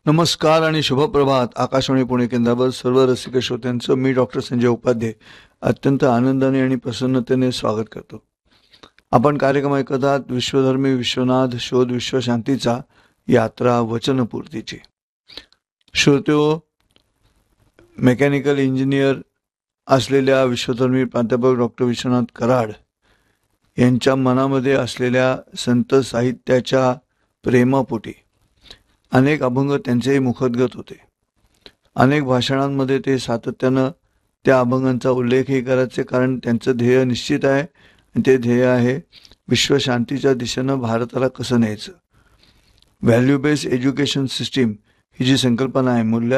नमस्कार आणि शुभप्रभात. आकाशवाणी पुणे केंद्रावर सर्व रसिक श्रोत्यांचं मी डॉक्टर संजय उपाध्ये अत्यंत आनंदाने आणि प्रसन्नतेने स्वागत करतो. आपण कार्यक्रम ऐकत आहात विश्वधर्मी विश्वनाथ शोध विश्वशांतीचा यात्रा वचनपूर्तीची. श्रोत्यो, मेकॅनिकल इंजिनियर असलेल्या विश्वधर्मी प्राध्यापक डॉक्टर विश्वनाथ कराड यांच्या मनामध्ये असलेल्या संत साहित्याच्या प्रेमापोटी अनेक अभंग त्यांचेही मुखोद्गत होते. अनेक भाषणांमध्ये ते सातत्यानं त्या अभंगांचा उल्लेखही करायचे, कारण त्यांचं ध्येय निश्चित आहे. ते ध्येय आहे विश्वशांतीच्या दिशेनं भारताला कसं न्यायचं. व्हॅल्यू बेस्ड एज्युकेशन सिस्टीम ही जी संकल्पना आहे,